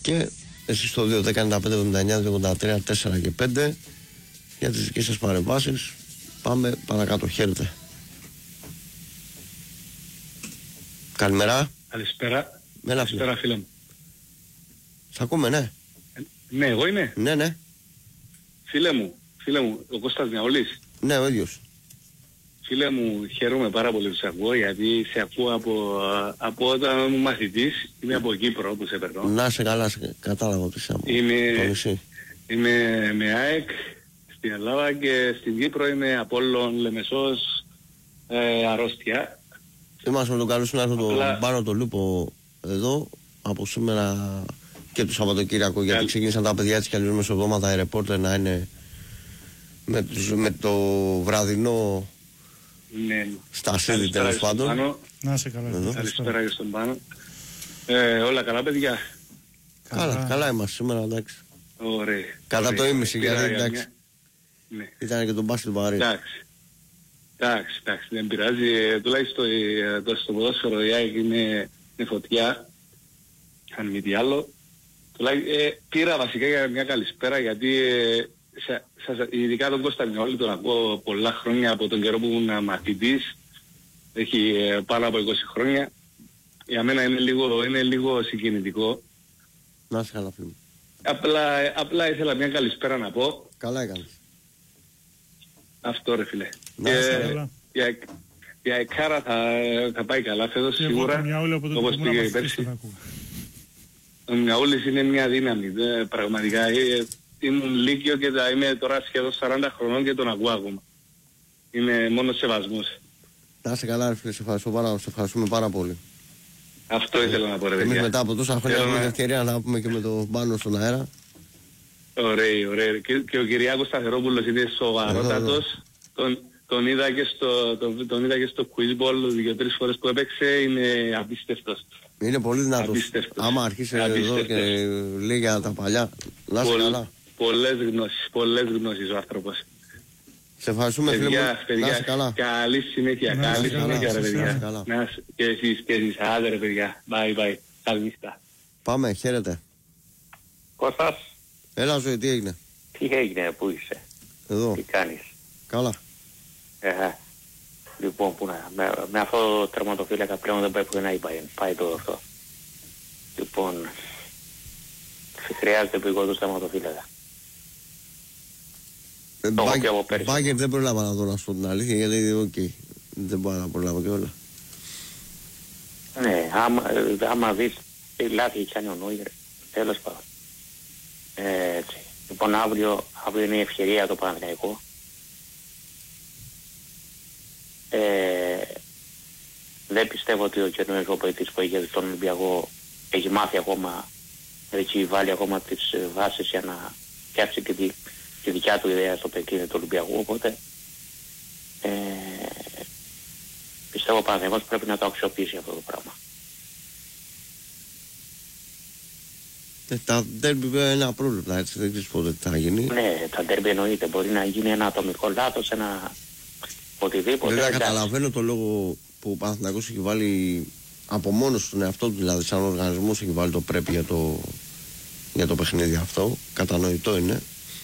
και εσείς στο 2-10-95-79-83 4 και 5 για τις δικές σας παρεμβάσεις. Πάμε παρακάτω. Χαίρετε. Καλημέρα. Καλησπέρα. Καλησπέρα, φίλε μου. Σ' ακούμε, ναι. Ναι, εγώ είμαι. Ναι. Φίλε μου, ο Κώστας Μιαολής. Ναι, ο ίδιος. Φίλε μου, χαίρομαι πάρα πολύ που σε ακούω, γιατί σε ακούω από όταν ήμουν μαθητής. Είμαι από Κύπρο που σε περνώ. Να είσαι καλά, κατάλαβα ότι είσαι από το νησί. Είμαι με ΑΕΚ στην Ελλάδα και στην Κύπρο είμαι Απόλλων, Λεμεσός, Αρρώστια. Είμαστε με τον καλό συνάδελφο τον Πάνο τον Λούπο εδώ από σήμερα και το Σαββατοκύριακο, γιατί ξεκίνησαν τα παιδιά της και αλλιώς μεσοβδόματα οι ρεπόρτερ να είναι με το βραδινό στα σίδη τέλος πάντων. Να είσαι καλά. Καλησπέρα και στον Πάνο. Όλα καλά, παιδιά? Καλά είμαστε σήμερα, εντάξει. Ωραία. Κατά το ίμιση, γιατί εντάξει. Ήταν και τον μπάσκετ βαρύ. Εντάξει, δεν πειράζει. Τουλάχιστον στο ποδόσφαιρο η ΑΕΚ είναι φωτιά. Αν μη τι άλλο. Πήρα βασικά για μια καλησπέρα, γιατί ειδικά τον Κώστα Μιαόλη τον ακούω πολλά χρόνια από τον καιρό που ήμουν μαθητής. Έχει πάνω από 20 χρόνια. Για μένα είναι λίγο συγκινητικό. Να είσαι καλά, φίλε μου. Απλά ήθελα μια καλησπέρα να πω. Καλά έκανες. Αυτό ρε φίλε. Η Αεκάρα θα πάει καλά φέτος σίγουρα, όπως πήγε πέρσι. Ο Μιαούλης είναι μια δύναμη, πραγματικά. Ήμουν Λύκειο και είμαι τώρα σχεδόν 40 χρονών και τον ακούω ακόμα. Είναι μόνο σεβασμός. Να είσαι καλά ρε φίλε, σε ευχαριστούμε πάρα πολύ. Αυτό ήθελα να πω ρε παιδιά. Εμείς μετά από τόσα χρόνια έχουμε την ευκαιρία να πούμε και με τον Πάνο στον αέρα. Ωραία. Και ο Κυριάκος Σταθερόπουλος είναι σοβαρότατος. Τον είδα και στο Quiz Ball 2-3 φορές που έπαιξε, είναι απίστευτος. Είναι πολύ δυνατός. Άμα αρχίσει εδώ και λέει για τα παλιά, να είσαι καλά. Πολλές γνώσεις ο άνθρωπος. Σε ευχαριστούμε φίλε μου. Να είσαι καλά. Καλή συνέχεια ρε παιδιά. Και εσείς, άντε ρε παιδιά. Bye. Καληνύχτα. Πάμε, χαίρετε. Κώστας. Έλα ζωή, τι έγινε? Τι έγινε, πού είσαι? Εδώ. Τι κάνεις? Καλά. Λοιπόν, με αυτό το τερματοφύλακα πλέον δεν πάει πουθενά, πάει το αυτό. Λοιπόν, χρειάζεται επικόντως τερματοφύλακα. Μπάγκερ δεν προλάβα να δω, να σου πω την αλήθεια, γιατί δεν μπορώ να προλάβω και όλα. Ναι, άμα δεις τι λάθη κάνει ο Νόιερ, τέλος πάντων. Έτσι. Λοιπόν, αύριο είναι η ευκαιρία το Παναθηναϊκό. Δεν πιστεύω ότι ο καινούργιος ποητής που είχε τον Ολυμπιακό έχει μάθει ακόμα, έχει βάλει ακόμα τις βάσεις για να φτιάξει και τη δικιά του ιδέα στο παιχνίδι του Ολυμπιακού, οπότε πιστεύω ο Παναθηναϊκός πρέπει να το αξιοποιήσει αυτό το πράγμα. Τα ντέρμπι είναι ένα πρόβλημα, έτσι, δεν ξέρεις πότε θα γίνει. Ναι, τα ντέρμπι εννοείται, μπορεί να γίνει ένα ατομικό λάθος, ένα οτιδήποτε. Βέβαια καταλαβαίνω το λόγο που ο Παναθηναϊκός έχει βάλει από μόνος τον εαυτό του, δηλαδή σαν οργανισμός έχει βάλει το πρέπει για το παιχνίδι αυτό, κατανοητό είναι.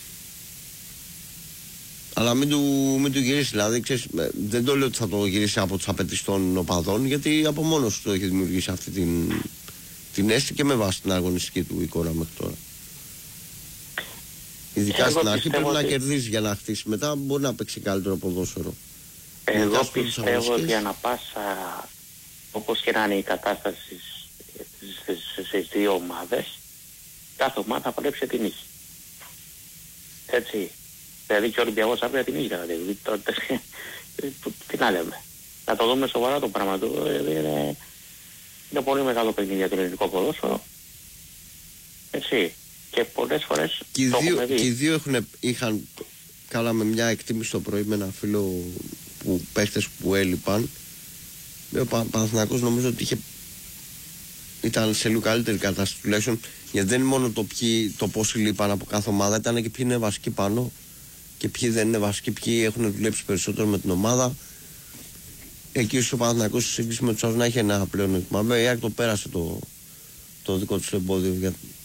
Αλλά μην του γυρίσει, δηλαδή ξέρεις, δεν το λέω ότι θα το γυρίσει από τις απαιτήσεις των οπαδών, γιατί από μόνος του έχει δημιουργήσει αυτή την αίσθηση και με βάση την αγωνιστική του εικόνα μέχρι τώρα. Ειδικά στην αρχή πρέπει να κερδίσει για να χτίσει, μετά μπορεί να παίξει καλύτερο ποδόσφαιρο. Εγώ πιστεύω ότι ανά πάσα, όπως και να είναι η κατάσταση στις δύο ομάδες, κάθε ομάδα θα παλέψει την νίκη. Έτσι. Δηλαδή και ο Ολυμπιακός αύριο την νίκη θα δει. Τι να λέμε. Να το δούμε σοβαρά το πράγμα του. Είναι πολύ μεγάλο παιχνίδι για το ελληνικό ποδόσφαιρο. Έτσι. Και πολλές φορές το έχουμε δει. Και οι δύο είχαν, κάναμε μια εκτίμηση το πρωί με ένα φίλο παίχτες που έλειπαν. Ο Παναθηναϊκός νομίζω ότι ήταν σε λίγο καλύτερη κατάσταση τουλάχιστον, γιατί δεν είναι μόνο το πόσοι λείπαν από κάθε ομάδα, ήταν και ποιοι είναι βασικοί πάνω και ποιοι δεν είναι βασικοί, ποιοι έχουν δουλέψει περισσότερο με την ομάδα. Εκεί ο Παναθηναϊκός σε σύγκριση με τους άλλους να έχει ένα πλέον. Βέβαια η ΑΕΚ το πέρασε το δικό του εμπόδιο